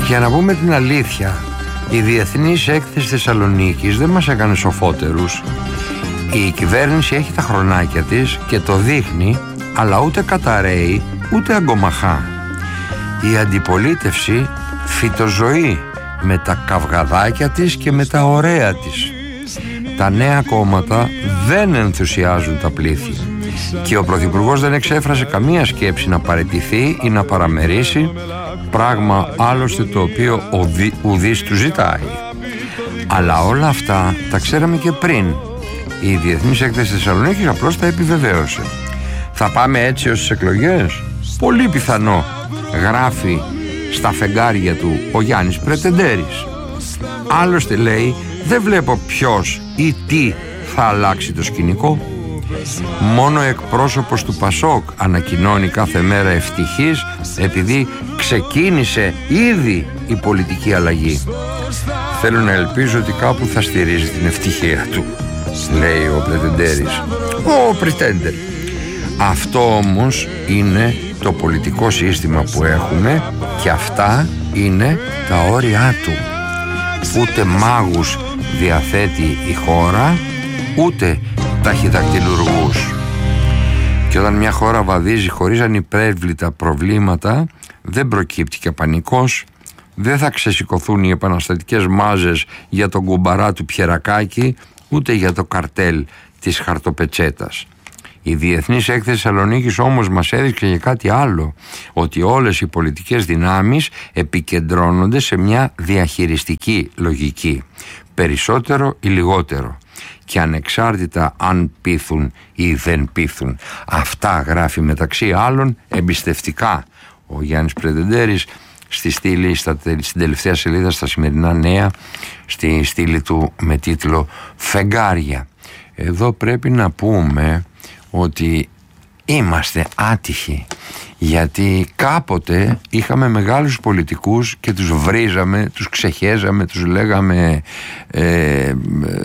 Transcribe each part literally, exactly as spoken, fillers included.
Για να πούμε την αλήθεια, η Διεθνής Έκθεση Θεσσαλονίκης δεν μας έκανε σοφότερους. Η κυβέρνηση έχει τα χρονάκια της και το δείχνει, αλλά ούτε καταραίει ούτε αγκομαχά. Η αντιπολίτευση φυτοζωεί με τα καυγαδάκια της και με τα ωραία της. Τα νέα κόμματα δεν ενθουσιάζουν τα πλήθη και ο Πρωθυπουργός δεν εξέφρασε καμία σκέψη να παραιτηθεί ή να παραμερίσει, πράγμα άλλωστε το οποίο ο δι, ουδής του ζητάει. Αλλά όλα αυτά τα ξέραμε και πριν. Η Διεθνής Έκθεση Θεσσαλονίκης απλώς τα επιβεβαίωσε. Θα πάμε έτσι ως τις εκλογές? Πολύ πιθανό, γράφει στα φεγγάρια του ο Γιάννης Πρετεντέρης. Άλλωστε λέει, δεν βλέπω ποιος ή τι θα αλλάξει το σκηνικό. Μόνο εκπρόσωπος του Πασόκ ανακοινώνει κάθε μέρα ευτυχής επειδή ξεκίνησε ήδη η πολιτική αλλαγή. Θέλω να ελπίζω ότι κάπου θα στηρίζει την ευτυχία του, λέει ο Πρετεντέρης, ο Πρετέντερ. Αυτό όμως είναι το πολιτικό σύστημα που έχουμε και αυτά είναι τα όρια του. Ούτε μάγους διαθέτει η χώρα, ούτε ταχυδακτυλουργούς. Και όταν μια χώρα βαδίζει χωρίς ανυπέρβλητα προβλήματα, δεν προκύπτει και πανικός, δεν θα ξεσηκωθούν οι επαναστατικές μάζες για τον κουμπαρά του Πιερακάκη, ούτε για το καρτέλ της χαρτοπετσέτας. Η Διεθνής Έκθεση Θεσσαλονίκης όμως μας έδειξε για κάτι άλλο, ότι όλες οι πολιτικές δυνάμεις επικεντρώνονται σε μια διαχειριστική λογική, περισσότερο ή λιγότερο, και ανεξάρτητα αν πείθουν ή δεν πείθουν. Αυτά γράφει μεταξύ άλλων εμπιστευτικά ο Γιάννης Πρετεντέρης στη στήλη, στα, στην τελευταία σελίδα στα σημερινά νέα, στη στήλη του με τίτλο «Φεγγάρια». Εδώ πρέπει να πούμε ότι είμαστε άτυχοι, γιατί κάποτε είχαμε μεγάλους πολιτικούς και τους βρίζαμε, τους ξεχέζαμε, τους λέγαμε ε, ε,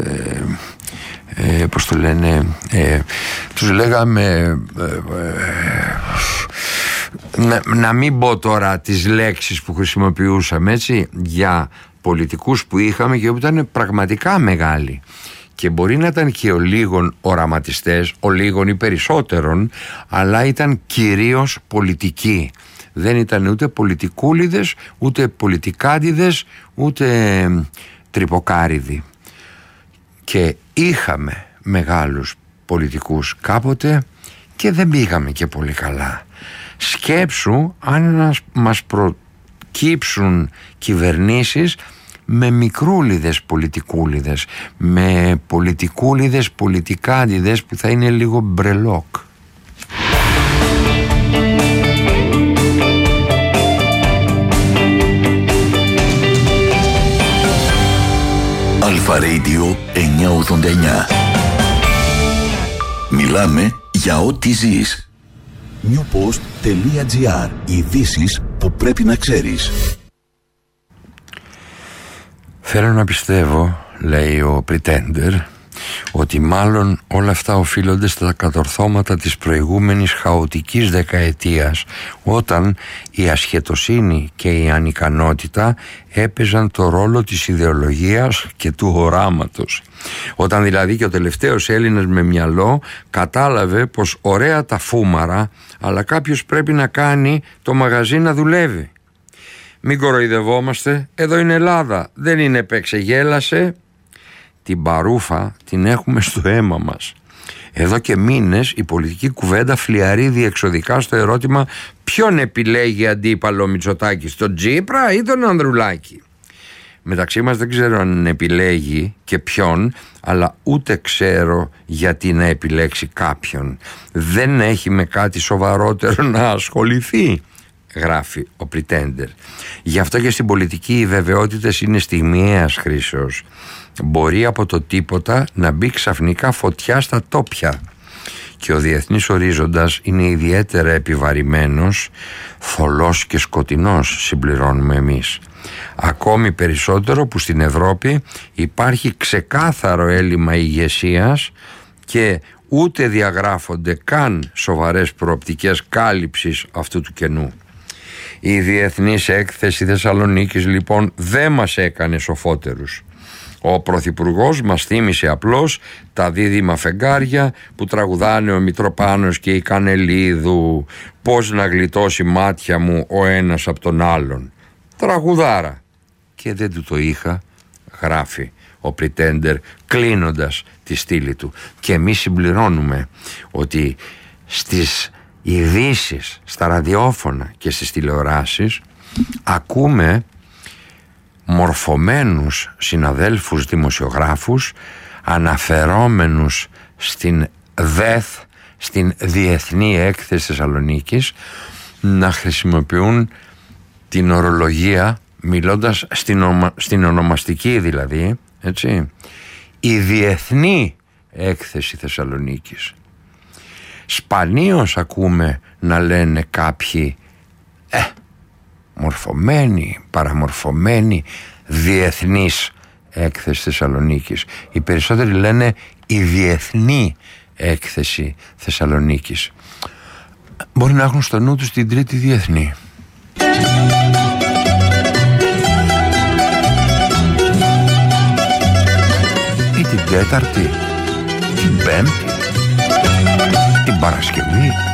ε, πώς το λένε ε, τους λέγαμε ε, ε, να, να μην πω τώρα τις λέξεις που χρησιμοποιούσαμε, έτσι, για πολιτικούς που είχαμε και που ήταν πραγματικά μεγάλοι. Και μπορεί να ήταν και ο λίγων οραματιστές, ο λίγων ή περισσότερων, αλλά ήταν κυρίως πολιτικοί. Δεν ήταν ούτε πολιτικούλιδες, ούτε πολιτικάντιδες, ούτε τρυποκάριδοι. Και είχαμε μεγάλους πολιτικούς κάποτε και δεν πήγαμε και πολύ καλά. Σκέψου αν μας προκύψουν κυβερνήσεις με μικρούλιδες πολιτικούλιδες, με πολιτικούλιδες πολιτικάντιδες που θα είναι λίγο μπρελόκ. Αλφα Radio εννιακόσια ογδόντα εννιά. Μιλάμε για ό,τι ζεις. newpost.gr. Ειδήσεις που πρέπει να ξέρεις. Θέλω να πιστεύω, λέει ο Πρετέντερ, ότι μάλλον όλα αυτά οφείλονται στα κατορθώματα της προηγούμενης χαοτικής δεκαετίας, όταν η ασχετοσύνη και η ανικανότητα έπαιζαν το ρόλο της ιδεολογίας και του οράματος. Όταν δηλαδή και ο τελευταίος Έλληνας με μυαλό κατάλαβε πως ωραία τα φούμαρα, αλλά κάποιος πρέπει να κάνει το μαγαζί να δουλεύει. Μην κοροϊδευόμαστε, εδώ είναι Ελλάδα, δεν είναι παίξε γέλασε. Την παρούφα την έχουμε στο αίμα μας. Εδώ και μήνες η πολιτική κουβέντα φλιαρεί διεξοδικά στο ερώτημα ποιον επιλέγει αντίπαλο Μητσοτάκης, τον Τσίπρα ή τον Ανδρουλάκη. Μεταξύ μας δεν ξέρω αν επιλέγει και ποιον, αλλά ούτε ξέρω γιατί να επιλέξει κάποιον. Δεν έχει με κάτι σοβαρότερο να ασχοληθεί, γράφει ο Πρετέντερ. Γι' αυτό και στην πολιτική οι βεβαιότητες είναι στιγμιαίας χρήσεως. Μπορεί από το τίποτα να μπει ξαφνικά φωτιά στα τόπια. Και ο διεθνής ορίζοντας είναι ιδιαίτερα επιβαρημένος, θολός και σκοτεινός, συμπληρώνουμε εμείς. Ακόμη περισσότερο που στην Ευρώπη υπάρχει ξεκάθαρο έλλειμμα ηγεσίας και ούτε διαγράφονται καν σοβαρές προοπτικές κάλυψης αυτού του κενού. Η Διεθνής Έκθεση Θεσσαλονίκης λοιπόν δεν μας έκανε σοφότερους. Ο Πρωθυπουργός μας θύμισε απλώς τα δίδυμα φεγγάρια που τραγουδάνε ο Μητροπάνος και η Κανελίδου. Πώς να γλιτώσει μάτια μου ο ένας από τον άλλον. Τραγουδάρα. Και δεν του το είχα, γράφει ο Pretender κλείνοντας τη στήλη του. Και εμείς συμπληρώνουμε ότι στις ειδήσεις, στα ραδιόφωνα και στις τηλεοράσεις ακούμε μορφωμένους συναδέλφους δημοσιογράφους αναφερόμενους στην ΔΕΘ, στην Διεθνή Έκθεση Θεσσαλονίκης, να χρησιμοποιούν την ορολογία μιλώντας στην, ομα, στην ονομαστική δηλαδή, έτσι, η Διεθνή Έκθεση Θεσσαλονίκης. Σπανίως ακούμε να λένε κάποιοι ε, μορφωμένη, παραμορφωμένη Διεθνής Έκθεση Θεσσαλονίκης. Οι περισσότεροι λένε η Διεθνή Έκθεση Θεσσαλονίκης. Μπορεί να έχουν στο νου τους την τρίτη διεθνή. Ή την τέταρτη, την πέμπτη, την Παρασκευή.